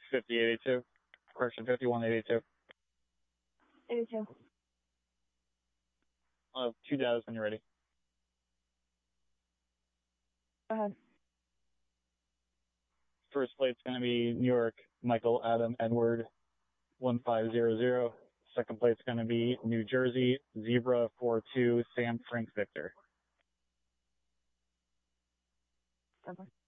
5082. Correction, 5182. 82. 2 datas when you're ready. Go ahead. First plate's going to be New York, Michael Adam Edward 1500. Second plate's going to be New Jersey, Zebra 42 Sam Frank Victor. Okay.